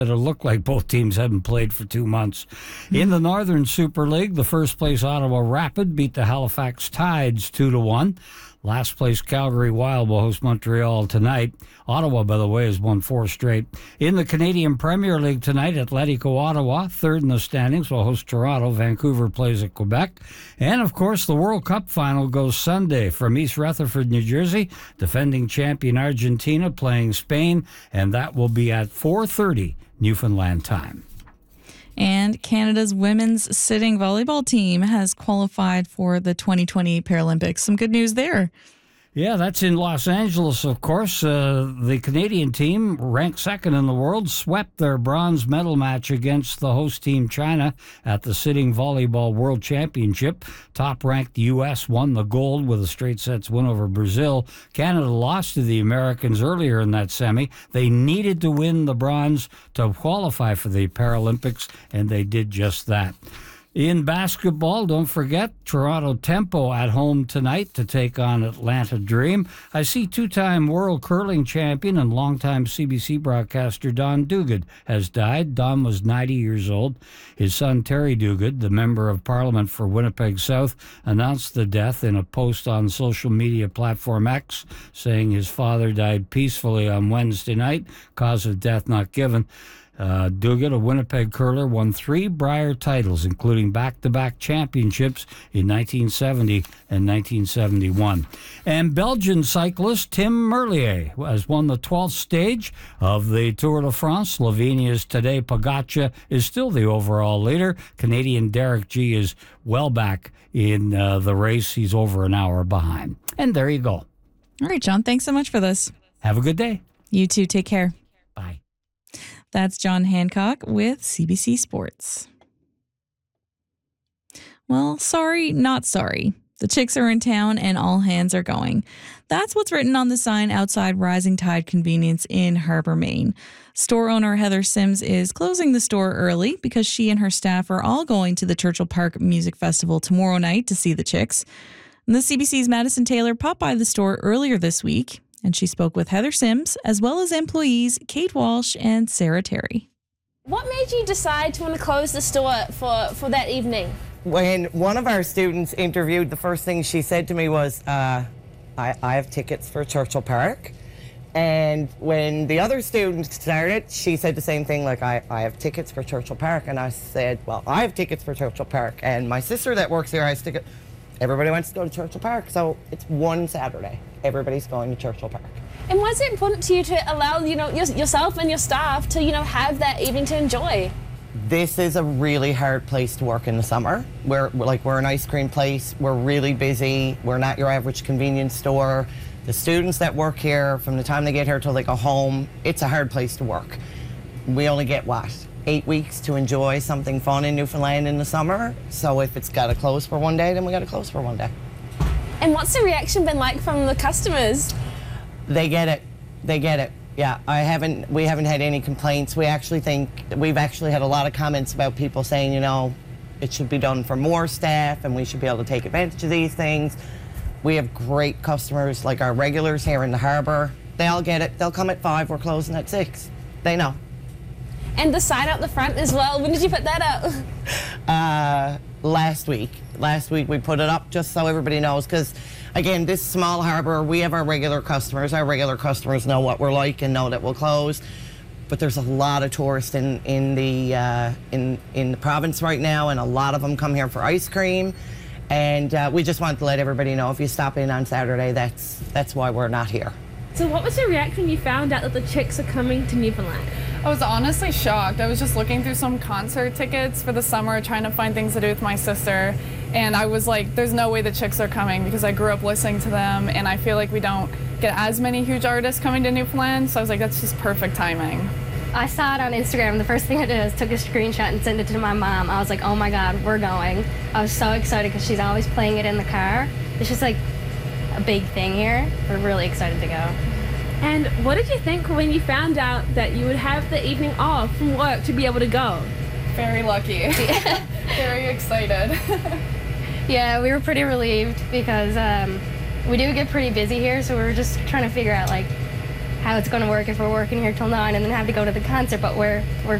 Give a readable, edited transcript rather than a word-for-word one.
It'll look like both teams haven't played for 2 months. In the Northern Super League, the first place Ottawa Rapid beat the Halifax Tides 2-1. Last place Calgary Wild will host Montreal tonight. Ottawa, by the way, has won 4 straight. In the Canadian Premier League tonight, Atletico Ottawa, third in the standings, will host Toronto. Vancouver plays at Quebec. And, of course, the World Cup final goes Sunday from East Rutherford, New Jersey. Defending champion Argentina playing Spain, and that will be at 4:30 Newfoundland time. And Canada's women's sitting volleyball team has qualified for the 2020 Paralympics. Some good news there. Yeah, that's in Los Angeles, of course. The Canadian team, ranked second in the world, swept their bronze medal match against the host team China at the Sitting Volleyball World Championship. Top-ranked U.S. won the gold with a straight sets win over Brazil. Canada lost to the Americans earlier in that semi. They needed to win the bronze to qualify for the Paralympics, and they did just that. In basketball, don't forget, Toronto Tempo at home tonight to take on Atlanta Dream. I see two-time world curling champion and longtime CBC broadcaster Don Duguid has died. Don was 90 years old. His son Terry Duguid, the Member of Parliament for Winnipeg South, announced the death in a post on social media platform X, saying his father died peacefully on Wednesday night, cause of death not given. Duguid, a Winnipeg curler, won 3 Brier titles, including back-to-back championships in 1970 and 1971. And Belgian cyclist Tim Merlier has won the 12th stage of the Tour de France. Slovenia's Tadej Pogacar is still the overall leader. Canadian Derek G is well back in the race. He's over an hour behind. And there you go. All right, John, thanks so much for this. Have a good day. You too. Take care. Bye. That's John Hancock with CBC Sports. Well, sorry, not sorry. The Chicks are in town and all hands are going. That's what's written on the sign outside Rising Tide Convenience in Harbor, Maine. Store owner Heather Sims is closing the store early because she and her staff are all going to the Churchill Park Music Festival tomorrow night to see the Chicks. And the CBC's Madison Taylor popped by the store earlier this week, and she spoke with Heather Sims, as well as employees Kate Walsh and Sarah Terry. What made you decide to want to close the store for that evening? When one of our students interviewed, the first thing she said to me was, I have tickets for Churchill Park. And when the other student started, she said the same thing, like, I have tickets for Churchill Park. And I said, well, I have tickets for Churchill Park. And my sister that works here has tickets. Everybody wants to go to Churchill Park, so it's one Saturday. Everybody's going to Churchill Park. And why is it important to you to allow, yourself and your staff to, have that evening to enjoy? This is a really hard place to work in the summer. We're an ice cream place. We're really busy. We're not your average convenience store. The students that work here, from the time they get here till they go home, it's a hard place to work. We only get, 8 weeks to enjoy something fun in Newfoundland in the summer. So if it's got to close for one day, then we got to close for one day. And what's the reaction been like from the customers? They get it. They get it. Yeah, we haven't had any complaints. We've actually had a lot of comments about people saying, it should be done for more staff and we should be able to take advantage of these things. We have great customers, like our regulars here in the harbour. They all get it. They'll come at 5, we're closing at 6. They know. And the sign out the front as well, when did you put that up? Last week we put it up just so everybody knows, because again, this small harbour, we have our regular customers. Our regular customers know what we're like and know that we'll close. But there's a lot of tourists in the province right now, and a lot of them come here for ice cream. And we just want to let everybody know, if you stop in on Saturday, that's why we're not here. So what was your reaction when you found out that the Chicks are coming to Newfoundland? I was honestly shocked. I was just looking through some concert tickets for the summer, trying to find things to do with my sister. And I was like, there's no way the Chicks are coming, because I grew up listening to them, and I feel like we don't get as many huge artists coming to Newfoundland. So I was like, that's just perfect timing. I saw it on Instagram. The first thing I did was took a screenshot and sent it to my mom. I was like, oh my God, we're going. I was so excited because she's always playing it in the car. It's just like a big thing here. We're really excited to go. And what did you think when you found out that you would have the evening off from work to be able to go? Very lucky. Very excited. Yeah, we were pretty relieved because we do get pretty busy here, so we were just trying to figure out, like, how it's going to work if we're working here till 9 and then have to go to the concert, but we're